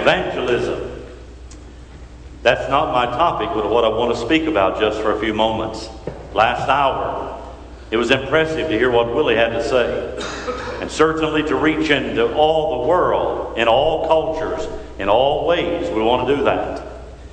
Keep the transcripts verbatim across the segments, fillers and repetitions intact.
Evangelism. That's not my topic, but what I want to speak about just for a few moments. Last hour, it was impressive to hear what Willie had to say. And certainly to reach into all the world, in all cultures, in all ways. We want to do that.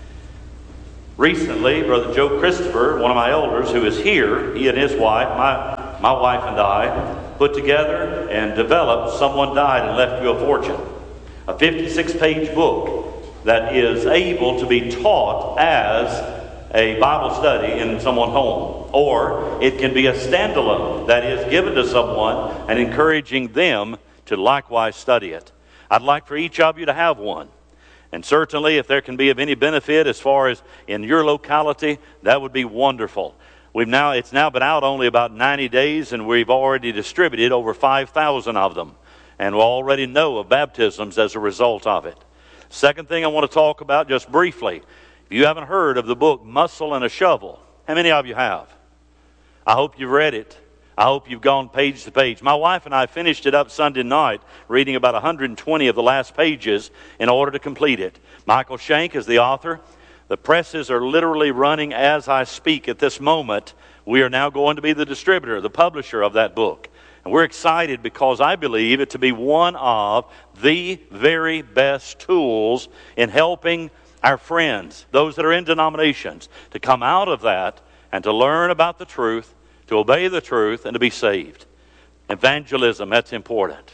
Recently, Brother Joe Christopher, one of my elders who is here, he and his wife, my, my wife and I, put together and developed Someone Died and Left You a Fortune. A fifty-six page book that is able to be taught as a Bible study in someone's home. Or it can be a standalone that is given to someone and encouraging them to likewise study it. I'd like for each of you to have one. And certainly if there can be of any benefit as far as in your locality, that would be wonderful. We've now It's now been out only about ninety days, and we've already distributed over five thousand of them. And we already know of baptisms as a result of it. Second thing I want to talk about just briefly. If you haven't heard of the book Muscle and a Shovel, how many of you have? I hope you've read it. I hope you've gone page to page. My wife and I finished it up Sunday night, reading about one hundred twenty of the last pages in order to complete it. Michael Shank is the author. The presses are literally running as I speak at this moment. We are now going to be the distributor, the publisher of that book. And we're excited because I believe it to be one of the very best tools in helping our friends, those that are in denominations, to come out of that and to learn about the truth, to obey the truth, and to be saved. Evangelism, that's important.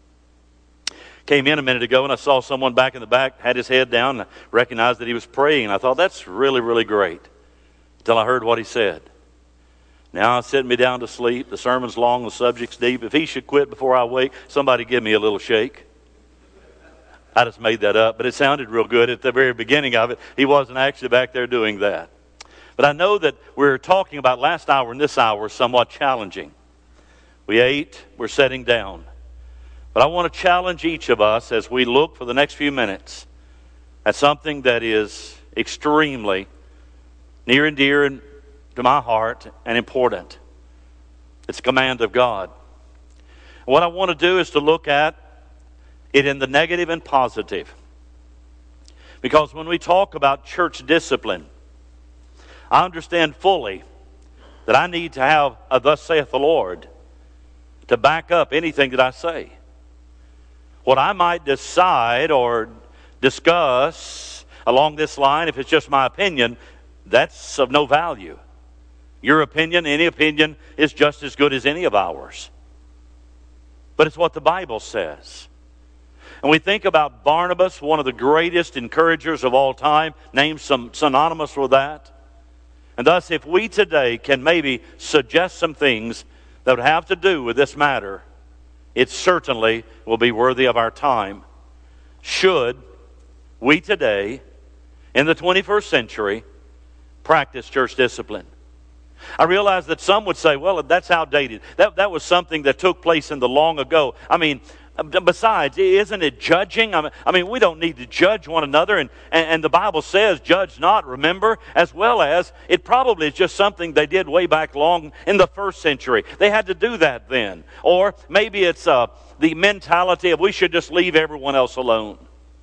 Came in a minute ago and I saw someone back in the back, had his head down, and I recognized that he was praying. And I thought, that's really, really great. Until I heard what he said. Now it's sitting me down to sleep. The sermon's long, the subject's deep. If he should quit before I wake, somebody give me a little shake. I just made that up, but it sounded real good at the very beginning of it. He wasn't actually back there doing that. But I know that we're talking about last hour and this hour is somewhat challenging. We ate, we're sitting down. But I want to challenge each of us as we look for the next few minutes at something that is extremely near and dear and to my heart and important. It's a command of God. What I want to do is to look at it in the negative and positive. Because when we talk about church discipline, I understand fully that I need to have a thus saith the Lord to back up anything that I say. What I might decide or discuss along this line, if it's just my opinion, that's of no value. Your opinion, any opinion, is just as good as any of ours. But it's what the Bible says. And we think about Barnabas, one of the greatest encouragers of all time, named some synonymous with that. And thus, if we today can maybe suggest some things that would have to do with this matter, it certainly will be worthy of our time. Should we today, in the twenty-first century, practice church discipline? I realize that some would say, well, that's outdated. That, that was something that took place in the long ago. I mean, besides, isn't it judging? I mean, I mean we don't need to judge one another. And, and, and the Bible says, judge not, remember, as well as it probably is just something they did way back long in the first century. They had to do that then. Or maybe it's uh, the mentality of we should just leave everyone else alone.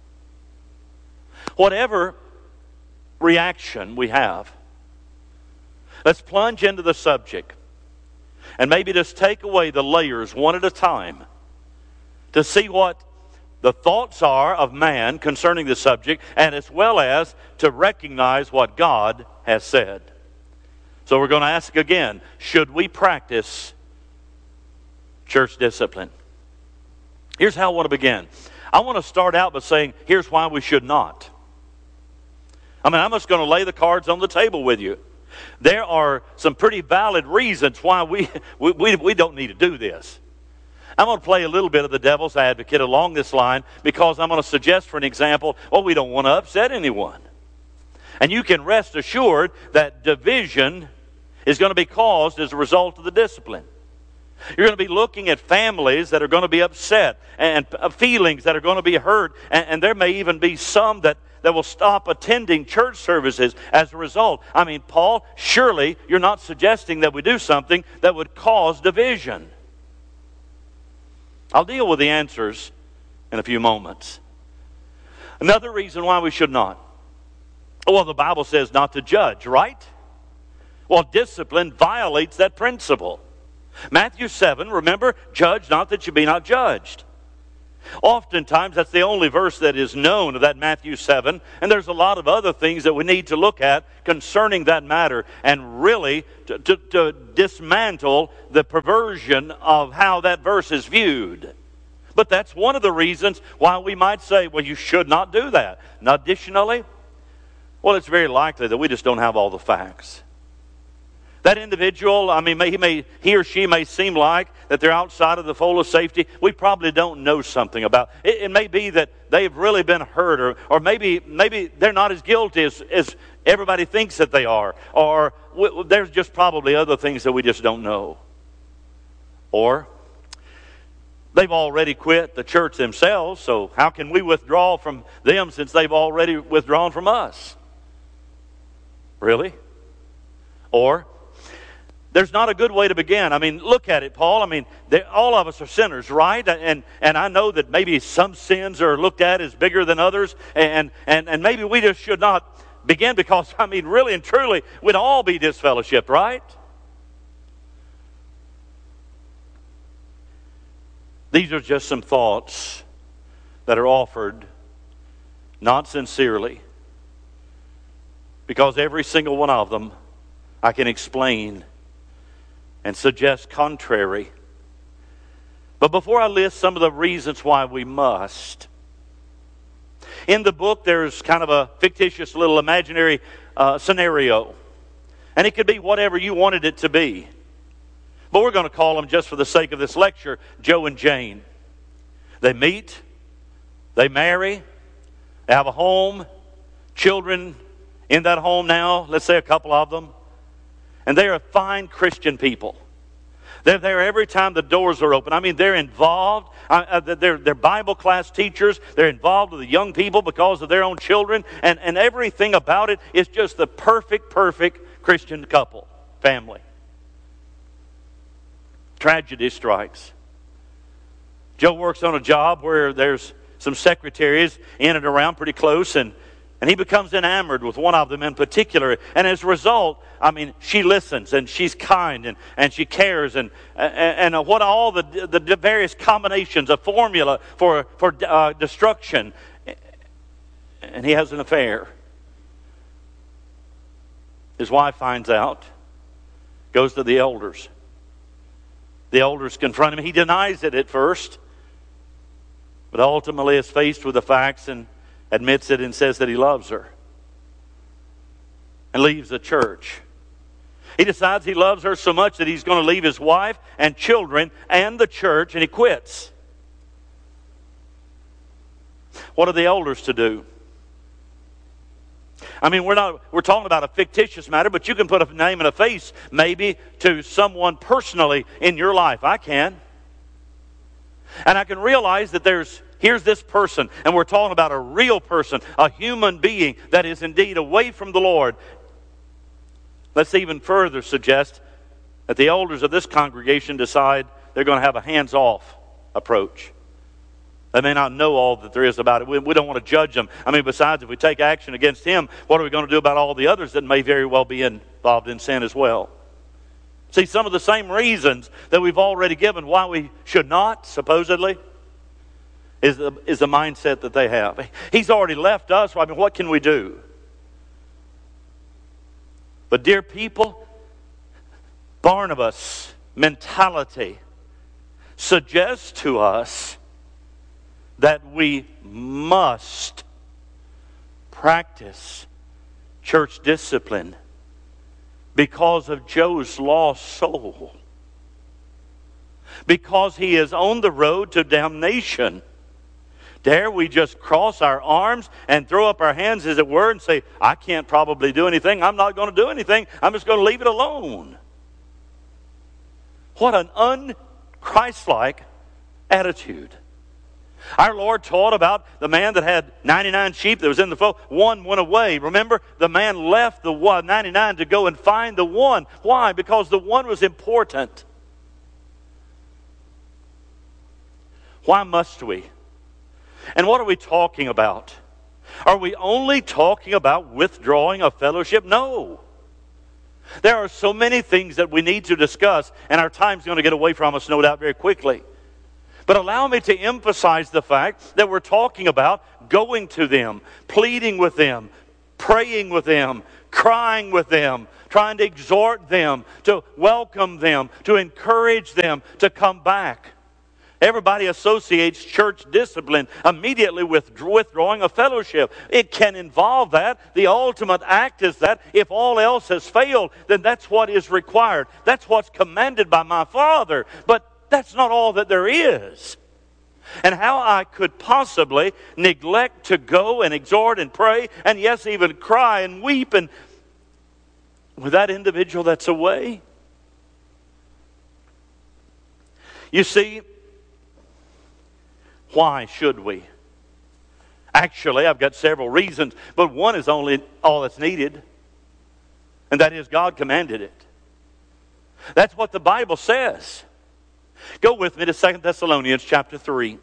Whatever reaction we have, let's plunge into the subject and maybe just take away the layers one at a time to see what the thoughts are of man concerning the subject, and as well as to recognize what God has said. So we're going to ask again, should we practice church discipline? Here's how I want to begin. I want to start out by saying, here's why we should not. I mean, I'm just going to lay the cards on the table with you. There are some pretty valid reasons why we, we, we, we don't need to do this. I'm going to play a little bit of the devil's advocate along this line because I'm going to suggest, for an example, well, we don't want to upset anyone. And you can rest assured that division is going to be caused as a result of the discipline. You're going to be looking at families that are going to be upset and feelings that are going to be hurt. And, and there may even be some that, that will stop attending church services as a result. I mean, Paul, surely you're not suggesting that we do something that would cause division. I'll deal with the answers in a few moments. Another reason why we should not. Well, the Bible says not to judge, right? Well, discipline violates that principle. Matthew seven, remember, judge not that you be not judged. Oftentimes, that's the only verse that is known of that Matthew seven, and there's a lot of other things that we need to look at concerning that matter, and really to, to, to dismantle the perversion of how that verse is viewed. But that's one of the reasons why we might say, well, you should not do that. And additionally, well, it's very likely that we just don't have all the facts. That individual, I mean, he, may, he or she may seem like that they're outside of the fold of safety. We probably don't know something about it. It may be that they've really been hurt, or, or maybe maybe they're not as guilty as, as everybody thinks that they are. Or w- there's just probably other things that we just don't know. Or they've already quit the church themselves, so how can we withdraw from them since they've already withdrawn from us? Really? Or there's not a good way to begin. I mean, look at it, Paul. I mean, all of us are sinners, right? And and I know that maybe some sins are looked at as bigger than others, and and and maybe we just should not begin because, I mean, really and truly, we'd all be disfellowshipped, right? These are just some thoughts that are offered not sincerely, because every single one of them I can explain and suggest contrary. But before I list some of the reasons why we must, in the book there's kind of a fictitious little imaginary uh, scenario. And it could be whatever you wanted it to be. But we're going to call them, just for the sake of this lecture, Joe and Jane. They meet, they marry, they have a home, children in that home now, let's say a couple of them. And they are fine Christian people. They're there every time the doors are open. I mean, they're involved. Uh, they're, they're Bible class teachers. They're involved with the young people because of their own children. And, and everything about it is just the perfect, perfect Christian couple, family. Tragedy strikes. Joe works on a job where there's some secretaries in and around pretty close, and And he becomes enamored with one of them in particular. And as a result, I mean, she listens and she's kind and, and she cares. And, and, and what all the, the various combinations of formula for, for uh, destruction. And he has an affair. His wife finds out. Goes to the elders. The elders confront him. He denies it at first. But ultimately is faced with the facts and admits it and says that he loves her. And leaves the church. He decides he loves her so much that he's going to leave his wife and children and the church, and he quits. What are the elders to do? I mean, we're not we're talking about a fictitious matter, but you can put a name and a face maybe to someone personally in your life. I can. And I can realize that there's Here's this person, and we're talking about a real person, a human being that is indeed away from the Lord. Let's even further suggest that the elders of this congregation decide they're going to have a hands-off approach. They may not know all that there is about it. We, we don't want to judge them. I mean, besides, if we take action against him, what are we going to do about all the others that may very well be involved in sin as well? See, some of the same reasons that we've already given why we should not, supposedly, Is the, is the mindset that they have. He's already left us. I mean, what can we do? But dear people, Barnabas' mentality suggests to us that we must practice church discipline because of Joe's lost soul. Because he is on the road to damnation. Dare we just cross our arms and throw up our hands, as it were, and say, I can't probably do anything. I'm not going to do anything. I'm just going to leave it alone. What an un-Christ-like attitude. Our Lord taught about the man that had ninety-nine sheep that was in the fold. One went away. Remember, the man left the one, ninety-nine to go and find the one. Why? Because the one was important. Why must we? And what are we talking about? Are we only talking about withdrawing of fellowship? No. There are so many things that we need to discuss, and our time's going to get away from us, no doubt, very quickly. But allow me to emphasize the fact that we're talking about going to them, pleading with them, praying with them, crying with them, trying to exhort them, to welcome them, to encourage them to come back. Everybody associates church discipline immediately with withdrawing a fellowship. It can involve that. The ultimate act is that if all else has failed, then that's what is required. That's what's commanded by my Father. But that's not all that there is. And how I could possibly neglect to go and exhort and pray, and yes, even cry and weep and with that individual that's away? You see, why should we? Actually, I've got several reasons, but one is only all that's needed, and that is God commanded it. That's what the Bible says. Go with me to Second Thessalonians chapter three.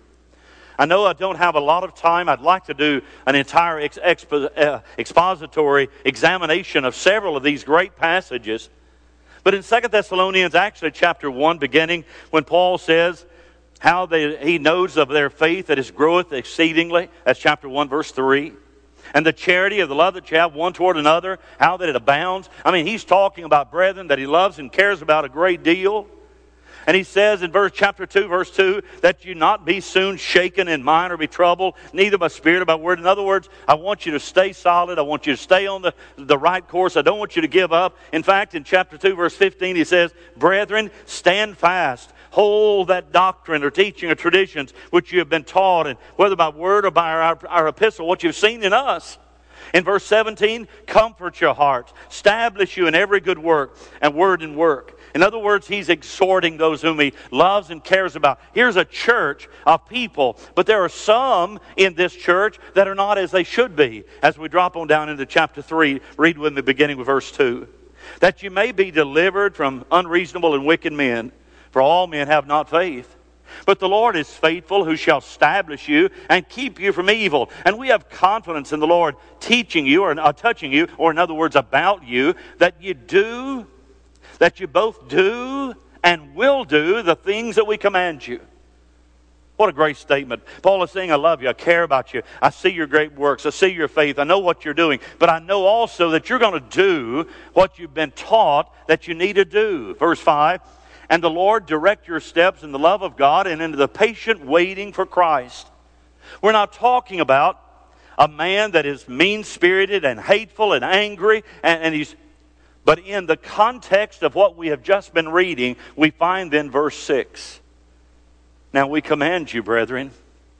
I know I don't have a lot of time. I'd like to do an entire ex- expo- uh, expository examination of several of these great passages. But in Second Thessalonians, actually chapter one, beginning, when Paul says how they, he knows of their faith that it groweth exceedingly. That's chapter one, verse three. And the charity of the love that you have one toward another, how that it abounds. I mean, he's talking about brethren that he loves and cares about a great deal. And he says in verse chapter two, verse two, that you not be soon shaken in mind or be troubled, neither by spirit or by word. In other words, I want you to stay solid. I want you to stay on the, the right course. I don't want you to give up. In fact, in chapter two, verse fifteen, he says, brethren, stand fast. Hold that doctrine or teaching or traditions which you have been taught, and whether by word or by our, our epistle, what you've seen in us. In verse seventeen, comfort your hearts, establish you in every good work and word and work. In other words, he's exhorting those whom he loves and cares about. Here's a church of people, but there are some in this church that are not as they should be. As we drop on down into chapter three, read with me beginning with verse two. That you may be delivered from unreasonable and wicked men, for all men have not faith. But the Lord is faithful, who shall establish you and keep you from evil. And we have confidence in the Lord teaching you, or uh, touching you, or in other words, about you, that you do, that you both do and will do the things that we command you. What a great statement. Paul is saying, I love you, I care about you, I see your great works, I see your faith, I know what you're doing, but I know also that you're going to do what you've been taught that you need to do. Verse five, and the Lord direct your steps in the love of God and into the patient waiting for Christ. We're not talking about a man that is mean-spirited and hateful and angry, and, and he's, but in the context of what we have just been reading, we find then verse six. Now we command you, brethren,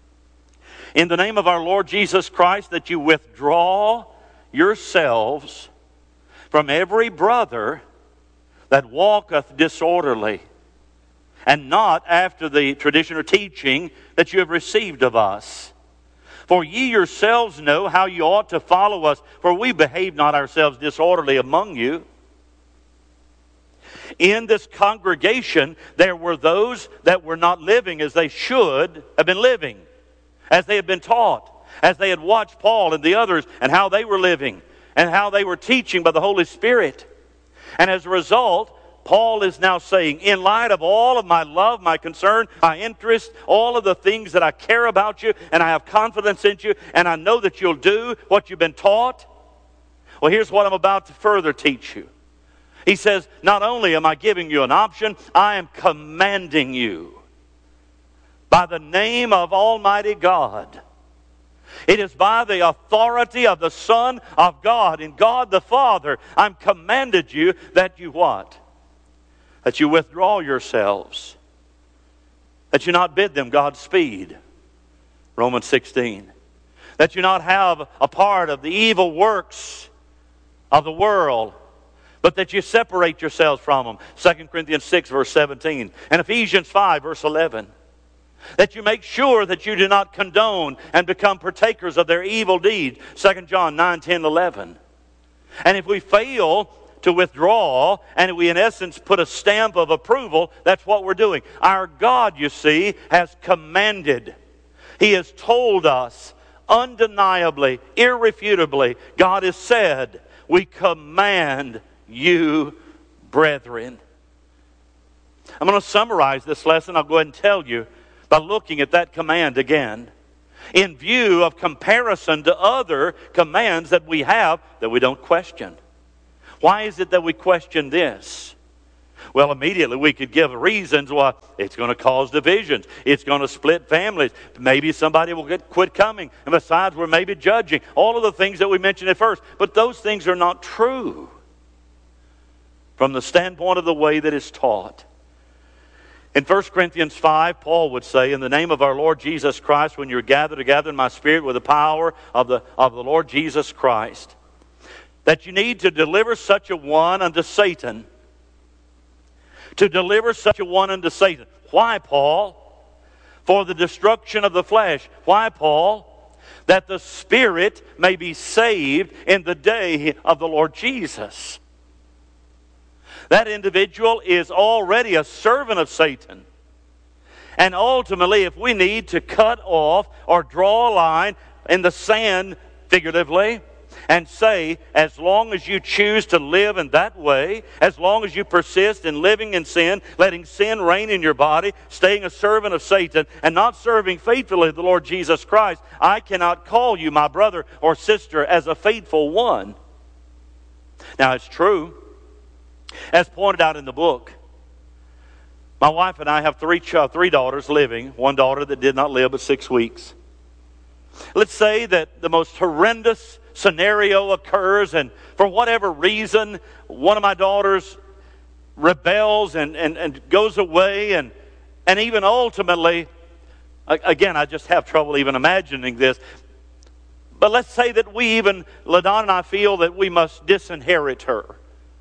in the name of our Lord Jesus Christ, that you withdraw yourselves from every brother that walketh disorderly, and not after the tradition or teaching that you have received of us. For ye yourselves know how you ought to follow us, for we behave not ourselves disorderly among you. In this congregation, there were those that were not living as they should have been living, as they had been taught, as they had watched Paul and the others, and how they were living, and how they were teaching by the Holy Spirit. And as a result, Paul is now saying, in light of all of my love, my concern, my interest, all of the things that I care about you, and I have confidence in you, and I know that you'll do what you've been taught, well, here's what I'm about to further teach you. He says, not only am I giving you an option, I am commanding you by the name of Almighty God. It is by the authority of the Son of God and God the Father, I'm commanded you that you what? That you withdraw yourselves. That you not bid them Godspeed. Romans sixteen. That you not have a part of the evil works of the world, but that you separate yourselves from them. Second Corinthians six, verse seventeen. And Ephesians five, verse eleven. That you make sure that you do not condone and become partakers of their evil deeds. Second John nine, ten, eleven. And if we fail to withdraw, and we in essence put a stamp of approval, that's what we're doing. Our God, you see, has commanded. He has told us undeniably, irrefutably, God has said, we command you, brethren. I'm going to summarize this lesson. I'll go ahead and tell you by looking at that command again, in view of comparison to other commands that we have that we don't question. Why is it that we question this? Well, immediately we could give reasons why. It's going to cause divisions. It's going to split families. Maybe somebody will get quit coming. And besides, we're maybe judging. All of the things that we mentioned at first. But those things are not true from the standpoint of the way that it's taught. In First Corinthians five, Paul would say, in the name of our Lord Jesus Christ, when you're gathered together in my spirit with the power of the, of the Lord Jesus Christ, that you need to deliver such a one unto Satan. To deliver such a one unto Satan. Why, Paul? For the destruction of the flesh. Why, Paul? That the spirit may be saved in the day of the Lord Jesus. That individual is already a servant of Satan. And ultimately, if we need to cut off or draw a line in the sand, figuratively, and say, as long as you choose to live in that way, as long as you persist in living in sin, letting sin reign in your body, staying a servant of Satan, and not serving faithfully the Lord Jesus Christ, I cannot call you my brother or sister as a faithful one. Now, it's true, as pointed out in the book, my wife and I have three, ch- three daughters living, one daughter that did not live but six weeks. Let's say that the most horrendous scenario occurs, and for whatever reason, one of my daughters rebels and, and, and goes away, and, and even ultimately, again, I just have trouble even imagining this, but let's say that we even, LaDonna and I feel that we must disinherit her.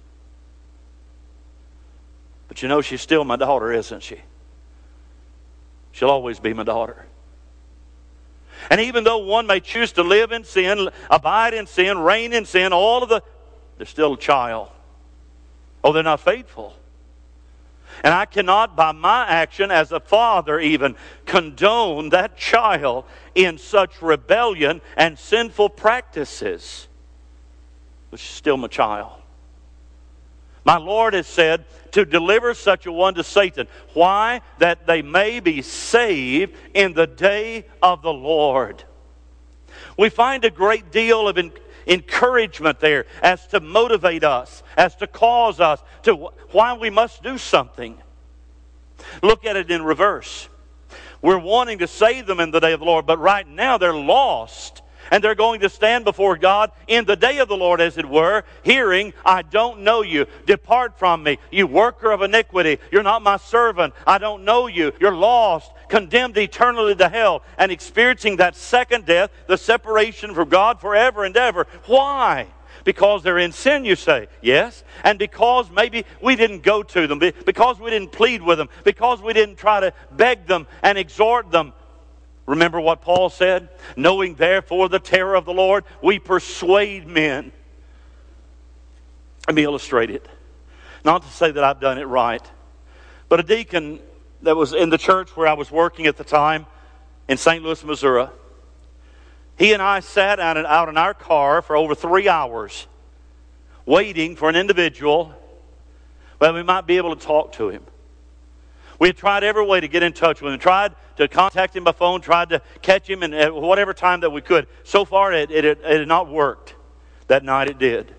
But you know, she's still my daughter, isn't she? She'll always be my daughter. And even though one may choose to live in sin, abide in sin, reign in sin, all of the, they're still a child. Oh, they're not faithful. And I cannot, by my action as a father even, condone that child in such rebellion and sinful practices. But she's still my child. My Lord has said to deliver such a one to Satan. Why? That they may be saved in the day of the Lord. We find a great deal of en- encouragement there as to motivate us, as to cause us to why we must do something. Look at it in reverse. We're wanting to save them in the day of the Lord, but right now they're lost. And they're going to stand before God in the day of the Lord, as it were, hearing, I don't know you. Depart from me, you worker of iniquity. You're not my servant. I don't know you. You're lost, condemned eternally to hell, and experiencing that second death, the separation from God forever and ever. Why? Because they're in sin, you say. Yes. And because maybe we didn't go to them, because we didn't plead with them, because we didn't try to beg them and exhort them. Remember what Paul said? Knowing therefore the terror of the Lord, we persuade men. Let me illustrate it. Not to say that I've done it right, but a deacon that was in the church where I was working at the time in Saint Louis, Missouri, he and I sat out in our car for over three hours waiting for an individual where we might be able to talk to him. We had tried every way to get in touch with him, tried to contact him by phone, tried to catch him in whatever time that we could. So far, it, it, it had not worked. That night it did.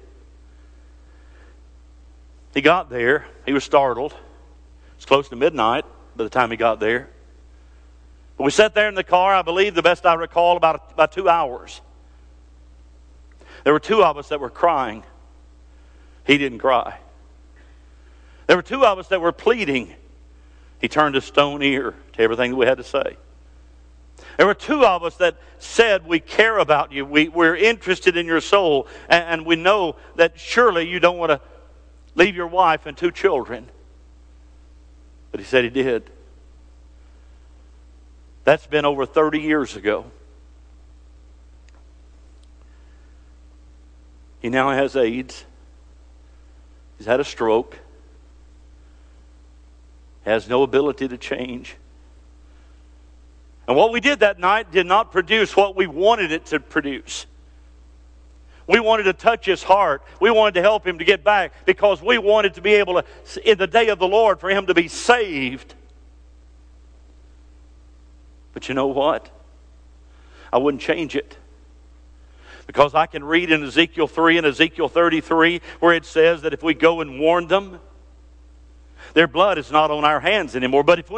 He got there. He was startled. It was close to midnight by the time he got there. But we sat there in the car, I believe, the best I recall, about, about two hours. There were two of us that were crying. He didn't cry. There were two of us that were pleading. He turned a stone ear to everything that we had to say. There were two of us that said, we care about you. We, we're interested in your soul. And, and we know that surely you don't want to leave your wife and two children. But he said he did. That's been over thirty years ago. He now has AIDS. He's had a stroke. Has no ability to change. And what we did that night did not produce what we wanted it to produce. We wanted to touch his heart. We wanted to help him to get back because we wanted to be able to, in the day of the Lord, for him to be saved. But you know what? I wouldn't change it. Because I can read in Ezekiel three and Ezekiel thirty-three where it says that if we go and warn them, their blood is not on our hands anymore. But if we